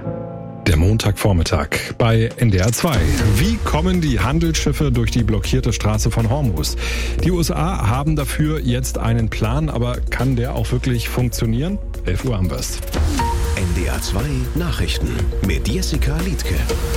Der Montagvormittag bei NDR 2. Wie kommen die Handelsschiffe durch die blockierte Straße von Hormuz? Die USA haben dafür jetzt einen Plan, aber kann der auch wirklich funktionieren? 11 Uhr haben wir es. NDR 2 Nachrichten mit Jessica Liedtke.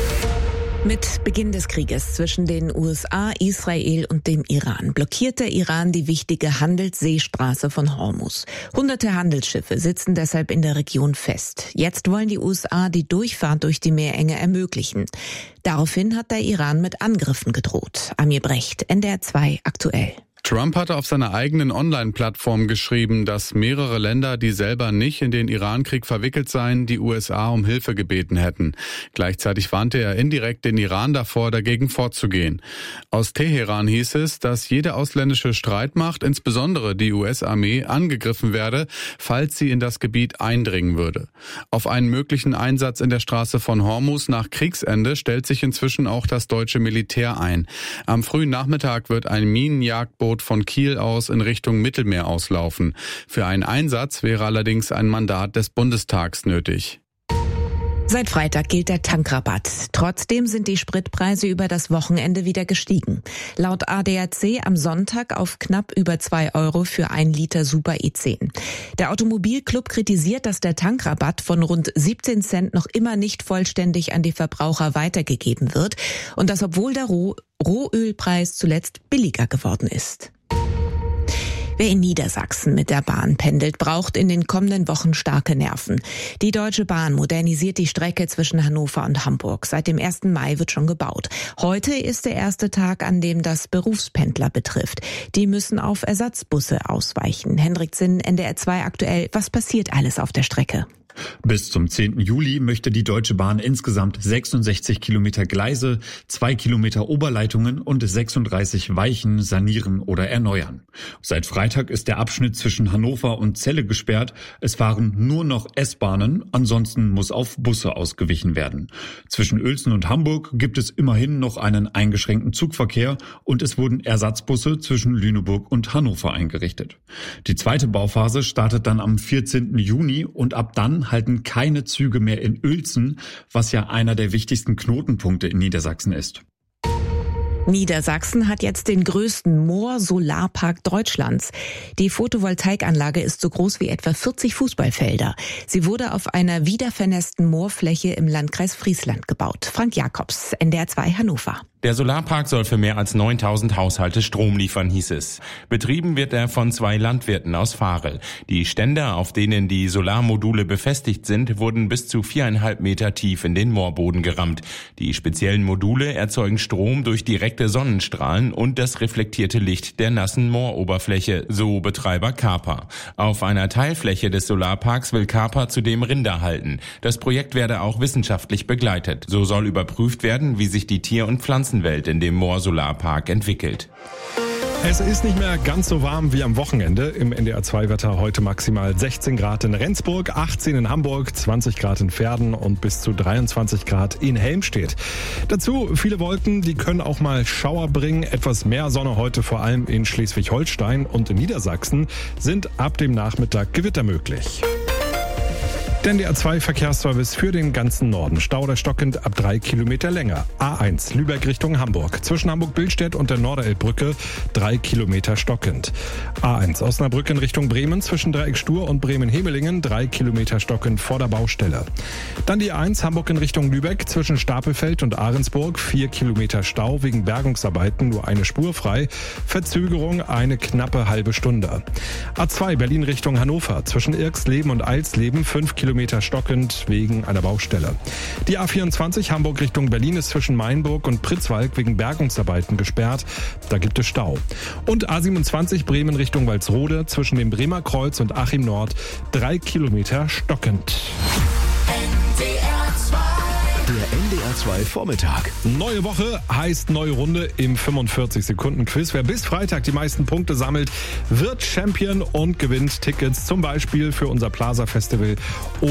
Mit Beginn des Krieges zwischen den USA, Israel und dem Iran blockiert der Iran die wichtige Handelsseestraße von Hormuz. Hunderte Handelsschiffe sitzen deshalb in der Region fest. Jetzt wollen die USA die Durchfahrt durch die Meerenge ermöglichen. Daraufhin hat der Iran mit Angriffen gedroht. Amir Brecht, NDR 2 aktuell. Trump hatte auf seiner eigenen Online-Plattform geschrieben, dass mehrere Länder, die selber nicht in den Irankrieg verwickelt seien, die USA um Hilfe gebeten hätten. Gleichzeitig warnte er indirekt den Iran davor, dagegen vorzugehen. Aus Teheran hieß es, dass jede ausländische Streitmacht, insbesondere die US-Armee, angegriffen werde, falls sie in das Gebiet eindringen würde. Auf einen möglichen Einsatz in der Straße von Hormuz nach Kriegsende stellt sich inzwischen auch das deutsche Militär ein. Am frühen Nachmittag wird ein Minenjagdboot von Kiel aus in Richtung Mittelmeer auslaufen. Für einen Einsatz wäre allerdings ein Mandat des Bundestags nötig. Seit Freitag gilt der Tankrabatt. Trotzdem sind die Spritpreise über das Wochenende wieder gestiegen. Laut ADAC am Sonntag auf knapp über 2 Euro für 1 Liter Super E10. Der Automobilclub kritisiert, dass der Tankrabatt von rund 17 Cent noch immer nicht vollständig an die Verbraucher weitergegeben wird und das obwohl der Rohölpreis zuletzt billiger geworden ist. Wer in Niedersachsen mit der Bahn pendelt, braucht in den kommenden Wochen starke Nerven. Die Deutsche Bahn modernisiert die Strecke zwischen Hannover und Hamburg. Seit dem 1. Mai wird schon gebaut. Heute ist der erste Tag, an dem das Berufspendler betrifft. Die müssen auf Ersatzbusse ausweichen. Hendrik Zinn, NDR 2 aktuell. Was passiert alles auf der Strecke? Bis zum 10. Juli möchte die Deutsche Bahn insgesamt 66 Kilometer Gleise, 2 Kilometer Oberleitungen und 36 Weichen sanieren oder erneuern. Seit Freitag ist der Abschnitt zwischen Hannover und Celle gesperrt. Es fahren nur noch S-Bahnen, ansonsten muss auf Busse ausgewichen werden. Zwischen Uelzen und Hamburg gibt es immerhin noch einen eingeschränkten Zugverkehr und es wurden Ersatzbusse zwischen Lüneburg und Hannover eingerichtet. Die zweite Bauphase startet dann am 14. Juni und ab dann halten keine Züge mehr in Uelzen, was ja einer der wichtigsten Knotenpunkte in Niedersachsen ist. Niedersachsen hat jetzt den größten Moor-Solarpark Deutschlands. Die Photovoltaikanlage ist so groß wie etwa 40 Fußballfelder. Sie wurde auf einer wiedervernässten Moorfläche im Landkreis Friesland gebaut. Frank Jakobs, NDR 2 Hannover. Der Solarpark soll für mehr als 9.000 Haushalte Strom liefern, hieß es. Betrieben wird er von 2 Landwirten aus Varel. Die Ständer, auf denen die Solarmodule befestigt sind, wurden bis zu 4,5 Meter tief in den Moorboden gerammt. Die speziellen Module erzeugen Strom durch direkte Sonnenstrahlen und das reflektierte Licht der nassen Mooroberfläche, so Betreiber Kaper. Auf einer Teilfläche des Solarparks will Kaper zudem Rinder halten. Das Projekt werde auch wissenschaftlich begleitet. So soll überprüft werden, wie sich die Tier- und Pflanzenwelt in dem Moor-Solarpark entwickelt. Es ist nicht mehr ganz so warm wie am Wochenende. Im NDR 2-Wetter heute maximal 16 Grad in Rendsburg, 18 in Hamburg, 20 Grad in Verden und bis zu 23 Grad in Helmstedt. Dazu viele Wolken, die können auch mal Schauer bringen. Etwas mehr Sonne heute vor allem in Schleswig-Holstein und in Niedersachsen sind ab dem Nachmittag Gewitter möglich. Der NDR 2 Verkehrsservice für den ganzen Norden. Stau oder stockend ab 3 Kilometer länger. A1 Lübeck Richtung Hamburg. Zwischen Hamburg-Billstedt und der Norderelbbrücke 3 Kilometer stockend. A1 Osnabrück in Richtung Bremen zwischen Dreieck Stur und Bremen-Hemelingen 3 Kilometer stockend vor der Baustelle. Dann die A1 Hamburg in Richtung Lübeck zwischen Stapelfeld und Ahrensburg 4 Kilometer Stau wegen Bergungsarbeiten, nur eine Spur frei. Verzögerung eine knappe halbe Stunde. A2 Berlin Richtung Hannover zwischen Irxleben und Eilsleben 5 Kilometer stockend wegen einer Baustelle. Die A24 Hamburg Richtung Berlin ist zwischen Mainburg und Pritzwalk wegen Bergungsarbeiten gesperrt. Da gibt es Stau. Und A27 Bremen Richtung Walsrode zwischen dem Bremer Kreuz und Achim Nord 3 Kilometer stockend. Der NDR 2 Vormittag. Neue Woche heißt neue Runde im 45-Sekunden-Quiz. Wer bis Freitag die meisten Punkte sammelt, wird Champion und gewinnt Tickets zum Beispiel für unser Plaza Festival